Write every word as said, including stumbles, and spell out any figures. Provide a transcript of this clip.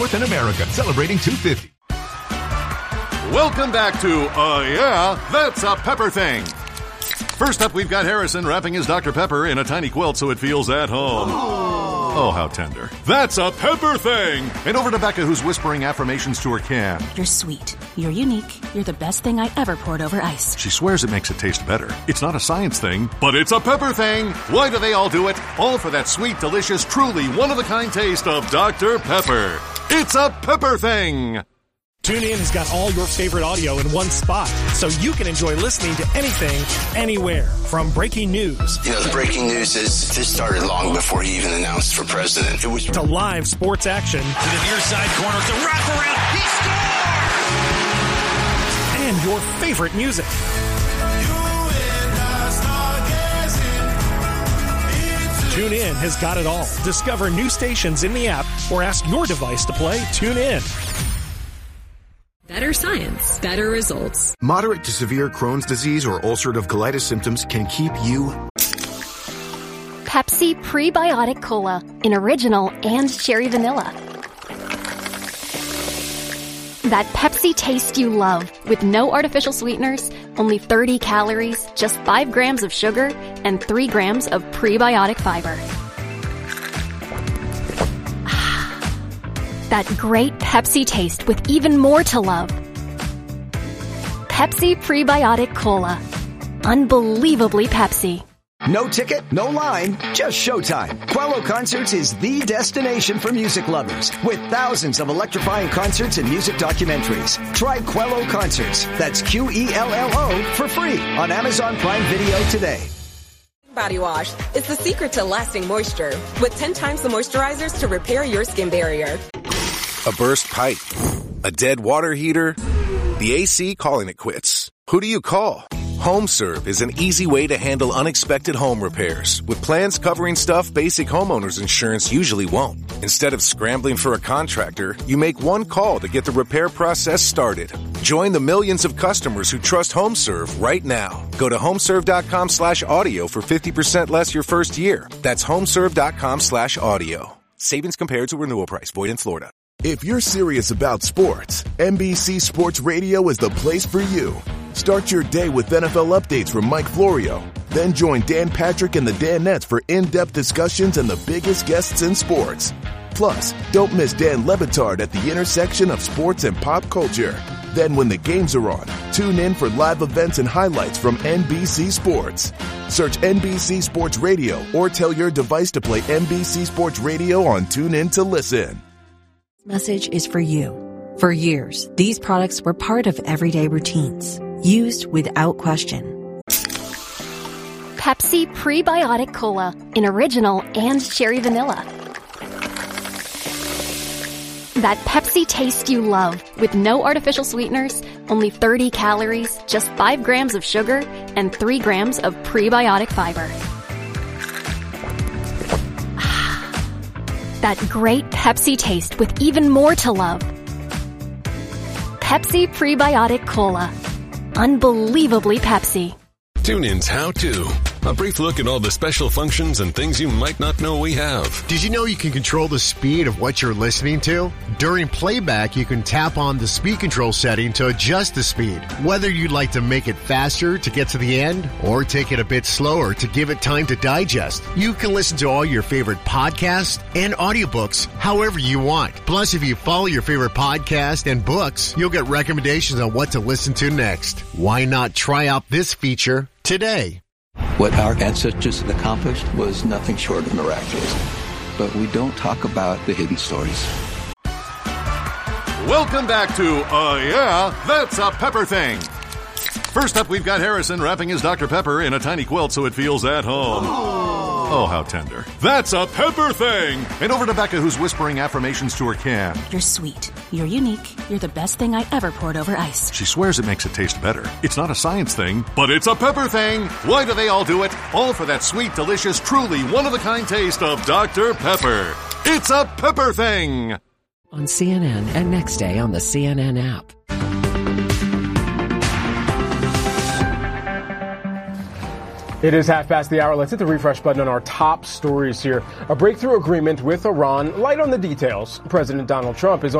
in America, celebrating two fifty. Welcome back to Uh Yeah, That's a Pepper Thing. First up, we've got Harrison wrapping his Doctor Pepper in a tiny quilt so it feels at home. Oh, how tender. That's a pepper thing! And over to Becca, who's whispering affirmations to her can. You're sweet. You're unique. You're the best thing I ever poured over ice. She swears it makes it taste better. It's not a science thing, but it's a pepper thing! Why do they all do it? All for that sweet, delicious, truly one-of-a-kind taste of Doctor Pepper. It's a pepper thing! TuneIn has got all your favorite audio in one spot, so you can enjoy listening to anything, anywhere. From breaking news. You know, the breaking news is this started long before he even announced for president. It was to live sports action. To the near side corner, it's a wraparound. He scores! And your favorite music. TuneIn has got it all. Discover new stations in the app or ask your device to play TuneIn. Better science, better results. Moderate to severe Crohn's disease or ulcerative colitis symptoms can keep you... Pepsi Prebiotic Cola in original and cherry vanilla. That Pepsi taste you love with no artificial sweeteners, only thirty calories, just five grams of sugar, and three grams of prebiotic fiber. That great Pepsi taste with even more to love. Pepsi Prebiotic Cola. Unbelievably Pepsi. No ticket, no line, just showtime. Quello Concerts is the destination for music lovers with thousands of electrifying concerts and music documentaries. Try Quello Concerts. That's Q E L L O for free on Amazon Prime Video today. Body wash is the secret to lasting moisture with ten times the moisturizers to repair your skin barrier. A burst pipe, a dead water heater, the A C calling it quits. Who do you call? HomeServe is an easy way to handle unexpected home repairs with plans covering stuff basic homeowners insurance usually won't. Instead of scrambling for a contractor, you make one call to get the repair process started. Join the millions of customers who trust HomeServe right now. Go to homeserve.com slash audio for fifty percent less your first year. That's homeserve.com slash audio. Savings compared to renewal price. Void in Florida. If you're serious about sports, N B C Sports Radio is the place for you. Start your day with N F L updates from Mike Florio. Then join Dan Patrick and the Danettes for in-depth discussions and the biggest guests in sports. Plus, don't miss Dan Le Batard at the intersection of sports and pop culture. Then when the games are on, tune in for live events and highlights from N B C Sports. Search N B C Sports Radio or tell your device to play N B C Sports Radio on TuneIn to listen. Message is for you. For years, these products were part of everyday routines, used without question. Pepsi Prebiotic Cola in original and cherry vanilla. That Pepsi taste you love with no artificial sweeteners, only thirty calories, just five grams of sugar, and three grams of prebiotic fiber. That great Pepsi taste with even more to love. Pepsi Prebiotic Cola. Unbelievably Pepsi. TuneIn's How To. A brief look at all the special functions and things you might not know we have. Did you know you can control the speed of what you're listening to? During playback, you can tap on the speed control setting to adjust the speed. Whether you'd like to make it faster to get to the end or take it a bit slower to give it time to digest, you can listen to all your favorite podcasts and audiobooks however you want. Plus, if you follow your favorite podcast and books, you'll get recommendations on what to listen to next. Why not try out this feature today? What our ancestors accomplished was nothing short of miraculous. But we don't talk about the hidden stories. Welcome back to Uh Yeah, That's a Pepper Thing. First up, we've got Harrison wrapping his Doctor Pepper in a tiny quilt so it feels at home. Oh, how tender. That's a pepper thing! And over to Becca, who's whispering affirmations to her can. You're sweet. You're unique. You're the best thing I ever poured over ice. She swears it makes it taste better. It's not a science thing, but it's a pepper thing! Why do they all do it? All for that sweet, delicious, truly one-of-a-kind taste of Doctor Pepper. It's a pepper thing! On C N N and next day on the C N N app. It is half past the hour. Let's hit the refresh button on our top stories here. A breakthrough agreement with Iran. Light on the details. President Donald Trump is on